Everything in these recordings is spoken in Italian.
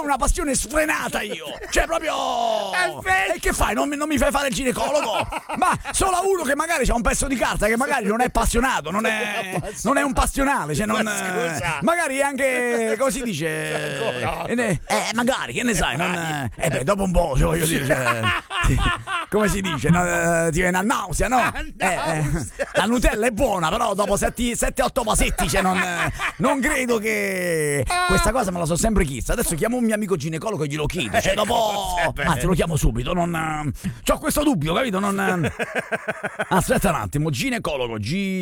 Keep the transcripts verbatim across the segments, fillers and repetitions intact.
una passione sfrenata io. Cioè proprio. E che fai? Non mi, non mi fai fare il ginecologo? Ma solo uno che magari c'ha un pezzo di carta, che magari non è appassionato, non è, non è un passionale, cioè non, magari anche, come si dice? Eh, eh, magari, che ne sai? Non, eh beh, dopo un po', cioè, voglio dire, cioè, come si dice? No, ti viene a nausea, no? Eh, eh, la Nutella è buona, però dopo sette otto vasetti, cioè non, non credo che questa cosa me la so sempre chista. Adesso chiamo un mio amico ginecologo e glielo chiedo, cioè dopo, anzi lo chiamo subito, non c'ho questo dubbio, capito? Non aspetta un attimo, ginecologo,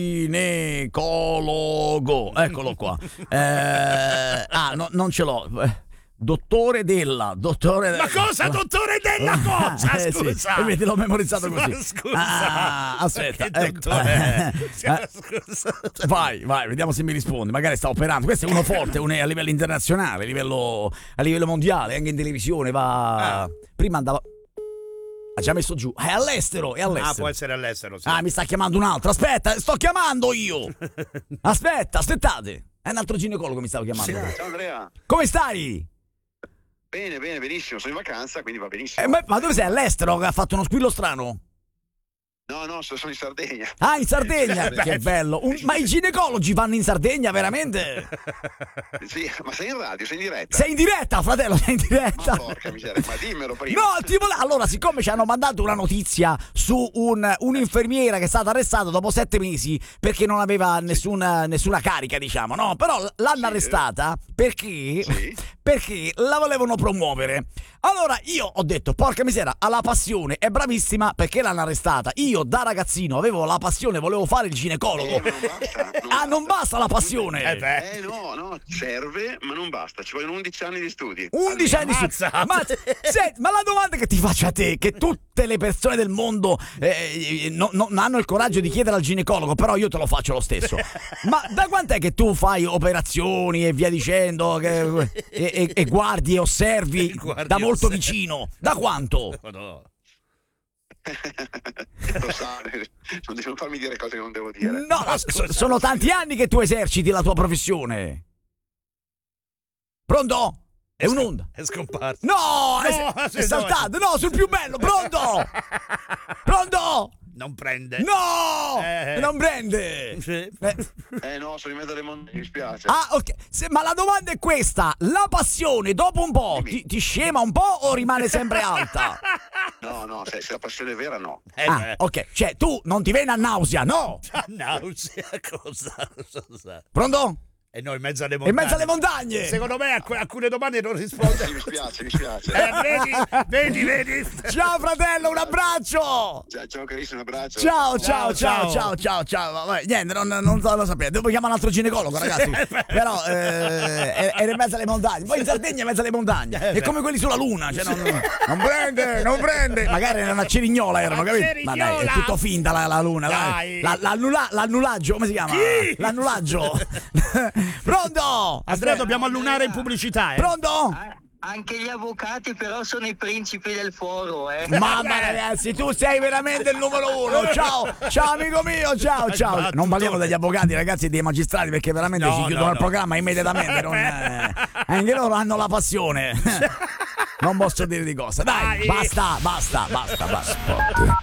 ginecologo, eccolo qua. Eh, ah, no, non ce l'ho. Dottore Della, dottore Della. Ma cosa, dottore Della cosa? Eh, scusa. Sì. E vedi, l'ho memorizzato così. Ma scusa. Ah, aspetta. Che dottore? Eh, Scusa. Vai, vai, vediamo se mi rispondi. Magari sta operando. Questo è uno forte, uno è a livello internazionale, a livello, a livello mondiale, anche in televisione va. Ah. Prima andava. Ha già messo giù. È all'estero, è all'estero. Ah, può essere all'estero, sì. Ah, mi sta chiamando un altro. Aspetta, sto chiamando io. Aspetta, aspettate. È un altro ginecologo mi stavo chiamando. Sì. Ciao Andrea. Come stai? Bene, bene, benissimo. Sono in vacanza, quindi va benissimo. Eh, ma, ma dove sei? All'estero? Che ha fatto uno squillo strano? No, no, sono in Sardegna. Ah, in Sardegna? Che bello. Un, ma i ginecologi vanno in Sardegna, veramente? Sì, ma sei in radio, sei in diretta. Sei in diretta, fratello, sei in diretta. Ma porca miseria, ma dimmelo prima. No, ti vole... Allora, siccome ci hanno mandato una notizia su un, un'infermiera che è stata arrestata dopo sette mesi perché non aveva nessuna, nessuna carica, diciamo, no? Però l'hanno sì. arrestata perché, sì. perché la volevano promuovere. Allora io ho detto, porca miseria, ha la passione, è bravissima, perché l'hanno arrestata? Io da ragazzino avevo la passione, volevo fare il ginecologo. Eh, non basta, non ah, non basta la passione. Eh, beh. Eh no, no, serve, ma non basta. Ci vogliono undici anni di studi. undici anni di studi. Ma, se, ma la domanda che ti faccio a te, che tutte le persone del mondo eh, non no, hanno il coraggio di chiedere al ginecologo, però io te lo faccio lo stesso. Ma da quant'è che tu fai operazioni e via dicendo, che, e, e, e guardi e osservi Guardi da molto osservi. vicino? Da quanto? No. Lo sai, non devo farmi dire cose che non devo dire. No, so- sono tanti anni che tu eserciti la tua professione. Pronto? È un'onda. È scomparso. No, No, è, è sì, saltato. No, sul più bello. Pronto? Pronto? Non prende. No! Eh. Non prende. Sì. Eh. Eh no, sono in mezzo alle montagne, mi spiace. Ah, ok. Se- ma la domanda è questa: la passione dopo un po' ti, ti scema un po' o rimane sempre alta? No, no, se, se la passione è vera, no. Eh, Ah, beh. ok. Cioè, tu non ti viene a nausea, no? Ah, nausea, cosa? cosa? Pronto? E noi in mezzo alle In montagne. mezzo alle montagne. Secondo me a que- alcune domande non risponde. Sì, mi spiace, mi spiace. Eh, vedi, vedi, vedi. Ciao fratello, un abbraccio. Ciao, ciao carissimo, un abbraccio. Ciao, ciao, Ciao, ciao, ciao. ciao, ciao, ciao. Vabbè, niente, non, non lo sapete. Devo chiamare un altro ginecologo, ragazzi. Però eh, era in mezzo alle montagne. Poi in Sardegna è in mezzo alle montagne. È come quelli sulla Luna. Cioè non, non prende, non prende. Magari era una cerignola, erano, Una capito? Ma cerignola? dai, è tutto finta la, la Luna. Dai. La, l'annula- l'annullaggio, come si chiama? Chi? L'annullaggio. Pronto? Andrea, dobbiamo allunare in pubblicità, eh. Pronto? Anche gli avvocati però sono i principi del foro, eh. Mamma ragazzi, tu sei veramente il numero uno. Ciao, ciao amico mio, ciao, ciao. Non parliamo degli avvocati, ragazzi, e dei magistrati, perché veramente No, ci chiudono no, il no. programma immediatamente. Non, eh, anche loro hanno la passione. Non posso dire di cosa. Dai, Dai. basta, basta, basta, basta.